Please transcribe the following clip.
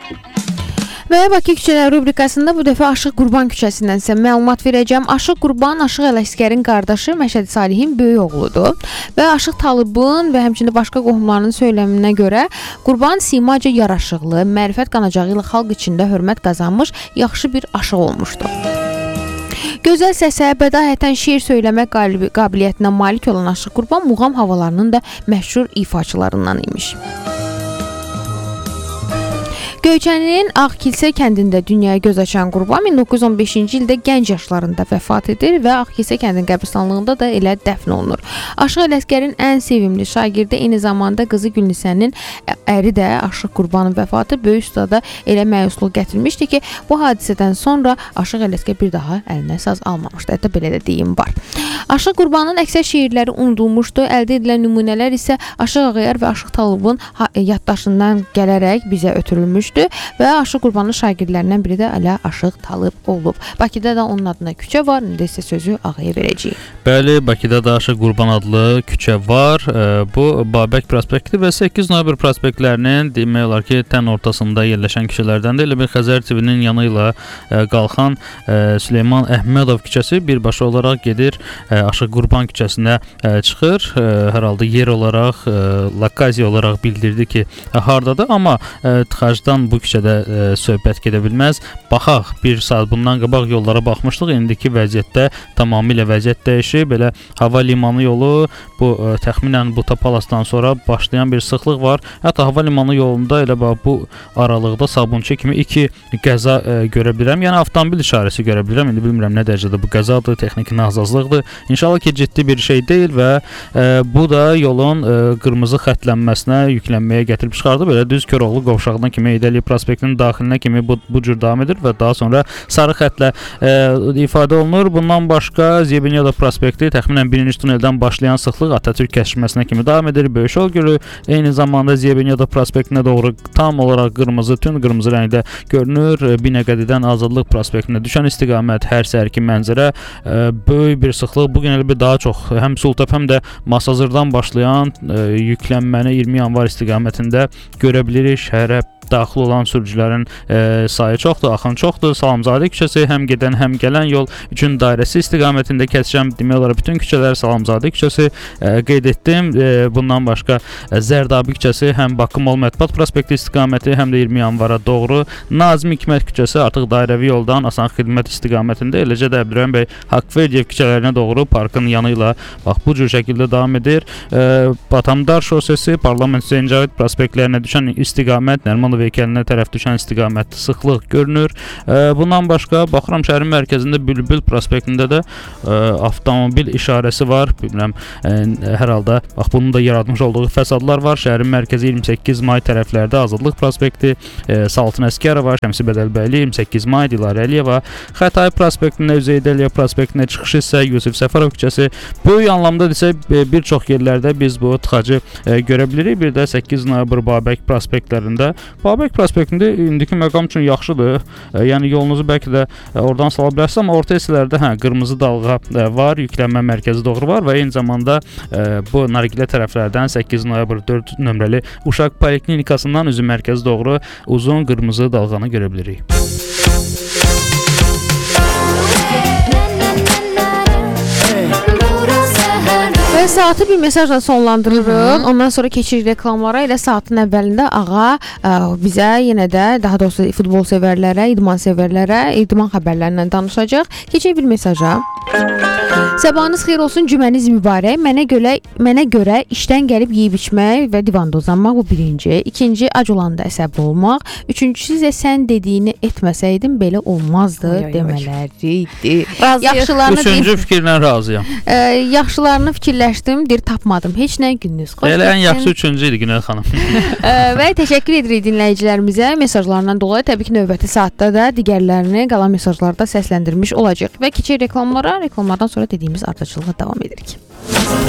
Və Bakı küçələri rubrikasında bu dəfə Aşıq Qurban küçəsindən sizə məlumat verəcəm. Aşıq Qurban, Aşıq Ələsgərin qardaşı Məşədi Salihin böyük oğludur. Və Aşıq Talıbın və həmçində başqa qohumlarının söyləminə görə Qurban simaca yaraşıqlı, mərifət qanacağı ilə xalq içində hörmət qazanmış, yaxşı bir aşıq olmuşdu. Gözəl səsə, bədahətən şeir söyləmək qabiliyyətinə malik olan Aşıq Qurban muğam havalarının da məşhur ifaçılarından imiş. Göyçənin Ağkilsə kəndində dünyaya göz açan Qurban 1915-ci ildə gənc yaşlarında vəfat edir və Ağkilsə kəndin qəbristanlığında da elə dəfn olunur. Aşıq Ələsgərin ən sevimli şagirdi, eyni zamanda qızı Gülnisənin əri də Aşıq Qurbanın vəfatı böyük ustada elə məyusluq gətirmişdi ki, bu hadisədən sonra Aşıq Ələsgər bir daha əlinə saz almamışdı. Hətta belə də deyim var. Aşıq Qurbanın əksər şeirləri unudulmuşdu. Əldə edilən nümunələr isə Aşıq Ağayar və Aşıq Talıbın yaddaşından gələrək bizə ötürülmüşdü. Və Aşıq Qurbanın şagirdlərindən biri də Ələ Aşıq Talıb olub. Bakıda da onun adına küçə var. İndi isə sözü Ağaya verəcəyik. Bəli, Bakıda da Aşıq Qurban adlı küçə var. Bu Babək prospekti və 8 noyabr prospektlərinin demək olar ki, tən ortasında yerləşən küçələrdən də elə bir Xəzər TV-nin yanı ilə qalxan Süleyman Əhmədov küçəsi birbaşa olaraq gedir Aşıq Qurban küçəsinə çıxır. Hər halda yer olaraq, lokaziya olaraq bildirdi ki, hardadır, amma tıxacdan bu küçədə söhbət gedə bilməz. Baxaq, bir saat bundan qabaq yollara baxmışdıq. İndiki vəziyyətdə tamamilə vəziyyət dəyişib. Belə hava limanı yolu, bu təxminən Buta Palasdan sonra başlayan bir sıxlıq var. Hətta hava limanı yolunda elə bu aralıqda Sabunçu kimi 2 qəza görə bilirəm. Yəni avtomobil işarəsi görə bilirəm. İndi bilmirəm nə dərəcədə bu qəzadır, texniki nazazlıqdır. İnşallah ki, ciddi bir şey deyil və bu da yolun qırmızı xəttlənməsinə, yüklənməyə gətirib çıxardı. Belə düz Köroğlu qovşağına kimi İdəli prospektinin daxilinə kimi bu cür davam edir və daha sonra sarı xəttlə ifadə olunur. Bundan başqa Zebeniyada prospekti təxminən 1-ci tuneldən başlayan sıxlıq Atatürk kəşfiyyəsinə kimi davam edir. Böyükşol Gölü eyni zamanda Zebeniyada prospektinə doğru tam olaraq qırmızı, tün qırmızı rəngdə görünür. Binəqədidən Azadlıq prospektinə düşən istiqamət, hər səhərki mənzərə, böyük bir sıxlıq. Bu gün elə bir daha çox həm Sultəp, həm də Masazırdan başlayan yüklənməni 20 yanvar istiqamətində görə bilirik. Şəhərə daxil olan sürücülərin sayı çoxdur, axın çoxdur. Salamzadə küçəsi həm gedən, həm gələn yol üçün dairəsi istiqamətində kəsişən demək olar bütün küçələr Salamzadə küçəsi qeyd etdim. Bundan başqa Zərdabi küçəsi həm Bakımol Mətbuat prospekti istiqaməti, həm də 20 yanvara doğru Nazim Hikmət küçəsi artıq dairəvi yoldan Asan Xidmət istiqamətində, eləcə də Əbdürrəhim bəy Haqqverdiyev küçələrinə doğru parkın yanı ilə bax bu cür şəkildə davam edir. Batamdar şosesi, Parlament Hüseyn Cavid prospektlərinə düşən istiqamət, Nərmanov heykəlinə tərəf düşən istiqamətdə sıxlıq görünür. Bundan başqa baxıram şəhərin mərkəzində Bülbül prospektində də avtomobil işarəsi var. Bilmirəm, hər halda bax bunun da yaratmış olduğu fəsadlar var. Şəhərin mərkəzi 28 may tərəflərdə Azadlıq prospekti, Saltın Əskərova, Şəmsi Bədəlbəyli, 28 may, Dilarə Əliyeva, Xətai prospektində Üzeydə Əliyev prospektinə çıxış isə Yusif Səfərov küçəsi. Böyük anlamda desə bir çox yerlərdə biz bu tıxacı görə bilirik. Bir də 8 noyabr Babək prospektlərində. Babək prospektində indiki məqam üçün yaxşıdır. Yəni yolunuzu bəlkə də oradan sala bilərsiniz, amma orta hissələrdə qırmızı dalğa var, yüklənmə mərkəzi doğru var və eyni zamanda bu Nargilə tərəflərdən 8 noyabr 4 nömrəli Uşaq Poliklinikasından üzü mərkəzi doğru uzun qırmızı dalğanı görə bilirik. Və saatı bir mesajla sonlandırırıq. Ondan sonra keçirik reklamlara. Elə saatın əvvəlində ağa bizə yenə də, daha doğrusu futbol sevərlərə, idman sevərlərə, idman xəbərlərindən danışacaq. Keçək bir mesaja. Sabahınız xeyir olsun, cüməniz mübarək. Mənə görə işdən gəlib yeyib içmək və divanda uzanmaq bu birinci. İkinci, ac olanda əsəbli olmaq. Üçüncüsü isə sən dediyini etməsəydin belə olmazdı demələriydi. Üçüncü fikirlə razıyam. Yaxşılarını fikirləşdim, tapmadım. Heç nə, gününüz xoş. Elə ən yaxşı üçüncü idi Günel xanım. Və təşəkkür edirik dinləyicilərimizə. Mesajlarından dolayı təbii ki, növbəti saatda da digərlərini qalan mesajlarda səsləndirmiş olacaq. Və keçək reklamlara. Reklamlardan sonra dediyimiz ardıcılığa davam edirik.